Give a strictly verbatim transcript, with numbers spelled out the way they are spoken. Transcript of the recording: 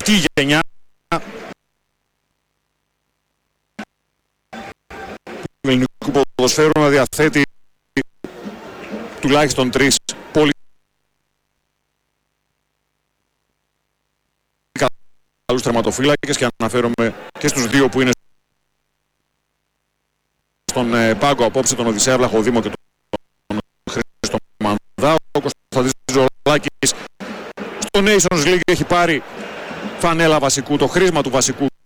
εξαιρετική γενιά του ελληνικού ποδοσφαίρου να διαθέτει τουλάχιστον τρεις πολύ καλούς τερματοφύλακες, και αναφέρομαι και στους δύο που είναι στον ε, πάγκο απόψε, τον Οδυσσέα Βλαχοδήμο και τον Χρήστο Μανδά. Ο Κωνσταντής Ζολάκης στο Nations League έχει πάρει φανέλα βασικού, το χρήσμα του βασικού